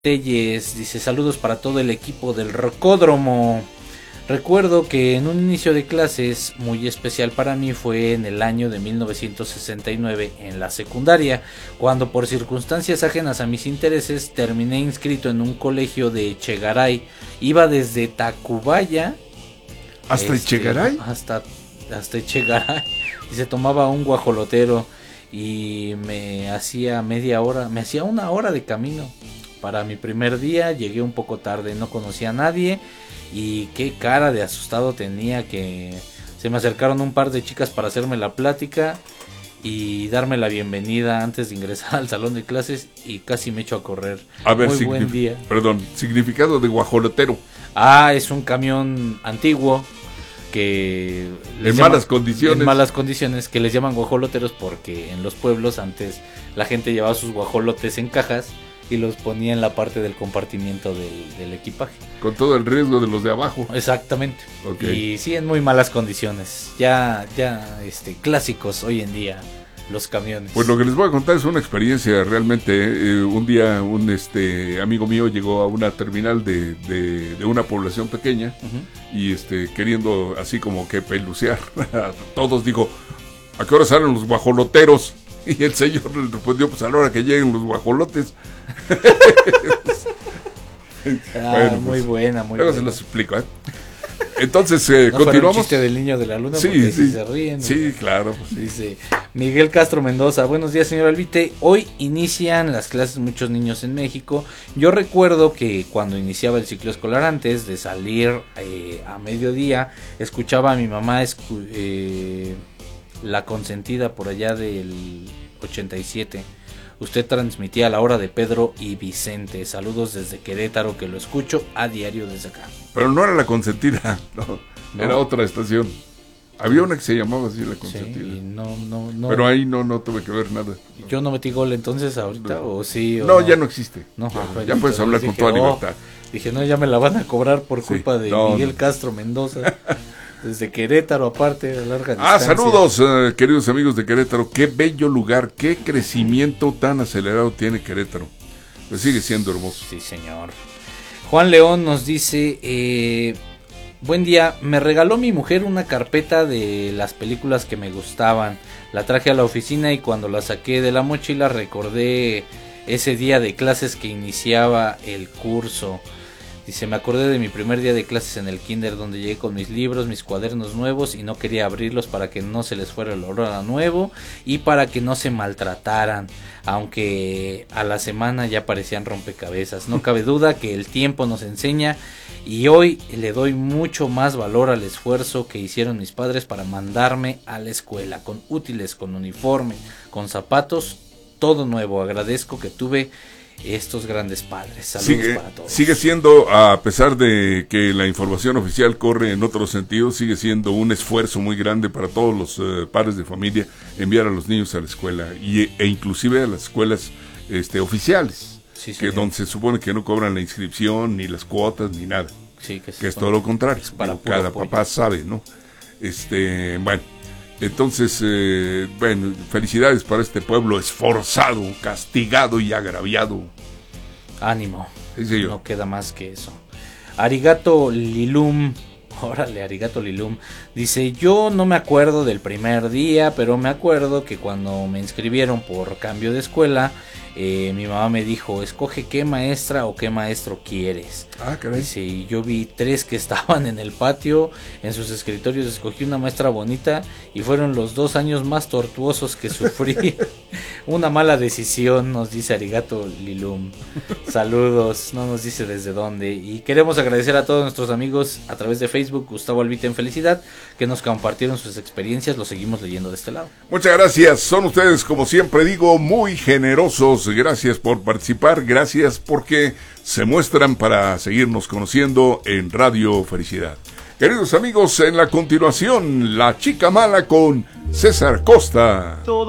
Telles dice: saludos para todo el equipo del Rocódromo. Recuerdo que en un inicio de clases muy especial para mí fue en el año de 1969 en la secundaria, cuando por circunstancias ajenas a mis intereses terminé inscrito en un colegio de Echegaray. Iba desde Tacubaya hasta Echegaray, hasta Echegaray, y se tomaba un guajolotero y me hacía una hora de camino. Para mi primer día llegué un poco tarde, no conocía a nadie y qué cara de asustado tenía, que se me acercaron un par de chicas para hacerme la plática y darme la bienvenida antes de ingresar al salón de clases y casi me echo a correr. A ver, muy buen día. Perdón, significado de guajolotero. Es un camión antiguo que en malas condiciones, que les llaman guajoloteros porque en los pueblos antes la gente llevaba sus guajolotes en cajas y los ponía en la parte del compartimiento del equipaje. Con todo el riesgo de los de abajo. Exactamente. Okay. Y sí, en muy malas condiciones. Ya clásicos hoy en día los camiones. Pues lo que les voy a contar es una experiencia realmente. Un día un amigo mío llegó a una terminal de una población pequeña, y queriendo así como que pelucear a todos, dijo: ¿a qué hora salen los guajoloteros? Y el señor le respondió: pues a la hora que lleguen los guajolotes. Bueno, muy buena, muy luego buena. se los explico, Entonces, no continuamos. Un chiste del niño de la luna, sí, porque sí, se ríen. Sí, claro. Dice Miguel Castro Mendoza: buenos días, señor Albite. Hoy inician las clases muchos niños en México. Yo recuerdo que cuando iniciaba el ciclo escolar, antes de salir a mediodía, escuchaba a mi mamá La Consentida por allá del 87. Usted transmitía a la hora de Pedro y Vicente. Saludos desde Querétaro, que lo escucho a diario desde acá. Pero no era La Consentida, no. Era otra estación. Había una que se llamaba así, La Consentida. Sí, no. Pero ahí no tuve que ver nada. Yo no metí gol entonces ahorita, no. ¿o sí? O no, ya no existe. No, ya puedes hablar con toda libertad. Dije, no, ya me la van a cobrar por culpa de Miguel Castro Mendoza. Desde Querétaro, aparte, a larga distancia. Saludos, queridos amigos de Querétaro. Qué bello lugar, qué crecimiento tan acelerado tiene Querétaro. Pues sigue siendo hermoso. Sí, señor. Juan León nos dice: buen día, me regaló mi mujer una carpeta de las películas que me gustaban. La traje a la oficina y cuando la saqué de la mochila recordé ese día de clases que iniciaba el curso. Dice: me acordé de mi primer día de clases en el kinder, donde llegué con mis libros, mis cuadernos nuevos y no quería abrirlos para que no se les fuera el olor a nuevo y para que no se maltrataran, aunque a la semana ya parecían rompecabezas. No cabe duda que el tiempo nos enseña y hoy le doy mucho más valor al esfuerzo que hicieron mis padres para mandarme a la escuela, con útiles, con uniforme, con zapatos, todo nuevo. Agradezco que tuve estos grandes padres. Saludos para todos. Sigue siendo, a pesar de que la información oficial corre en otro sentido, sigue siendo un esfuerzo muy grande para todos los padres de familia enviar a los niños a la escuela e inclusive a las escuelas oficiales, sí, donde se supone que no cobran la inscripción ni las cuotas ni nada, que es todo lo contrario. Cada papá sabe, ¿no? Bueno, entonces, felicidades para este pueblo esforzado, castigado y agraviado. Ánimo, sí, no queda más que eso. Arigato Lilum, órale, Arigato Lilum, dice: yo no me acuerdo del primer día, pero me acuerdo que cuando me inscribieron por cambio de escuela, mi mamá me dijo: escoge qué maestra o qué maestro quieres. Caray. Dice: y yo vi 3 que estaban en el patio, en sus escritorios, escogí una maestra bonita y fueron los 2 años más tortuosos que sufrí. Una mala decisión, nos dice Arigato Lilum. Saludos, no nos dice desde dónde. Y queremos agradecer a todos nuestros amigos a través de Facebook, Gustavo Albite en Felicidad, que nos compartieron sus experiencias. Los seguimos leyendo de este lado. Muchas gracias, son ustedes, como siempre digo, muy generosos. Gracias por participar, gracias porque se muestran para seguirnos conociendo en Radio Felicidad. Queridos amigos, en la continuación, La Chica Mala con César Costa.